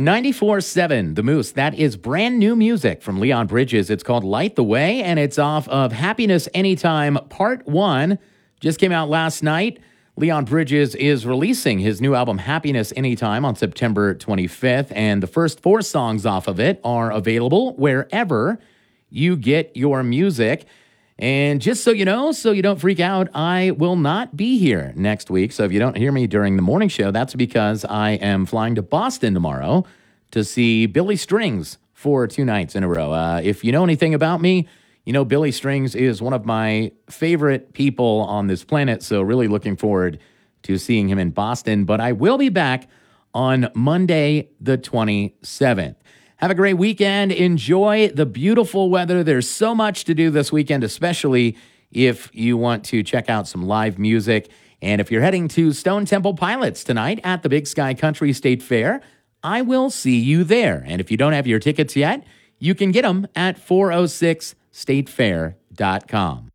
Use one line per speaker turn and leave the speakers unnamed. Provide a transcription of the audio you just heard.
94.7 The Moose. That is brand new music from Leon Bridges. It's called Light the Way, and it's off of Happiness Anytime Part 1. Just came out last night. Leon Bridges is releasing his new album Happiness Anytime on September 25th, and the first 4 songs off of it are available wherever you get your music. And just so you know, so you don't freak out, I will not be here next week. So if you don't hear me during the morning show, that's because I am flying to Boston tomorrow to see Billy Strings for 2 nights in a row. If you know anything about me, you know Billy Strings is one of my favorite people on this planet. So really looking forward to seeing him in Boston. But I will be back on Monday, the 27th. Have a great weekend. Enjoy the beautiful weather. There's so much to do this weekend, especially if you want to check out some live music. And if you're heading to Stone Temple Pilots tonight at the Big Sky Country State Fair, I will see you there. And if you don't have your tickets yet, you can get them at 406statefair.com.